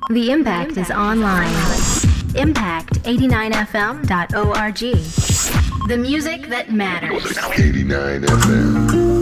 The Impact is online. Impact89fm.org. The music that matters. 89 FM.